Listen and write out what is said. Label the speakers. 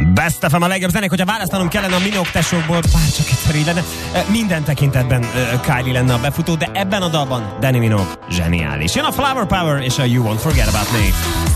Speaker 1: Best FM a legjobb zenék, hogyha választanom kellene a Minogue tesókból, bárcsak egyszer így lenne. Minden tekintetben Kylie lenne a befutó, de ebben a dalban Danny Minogue zseniális. Jön a Flower Power és a You Won't Forget About Me.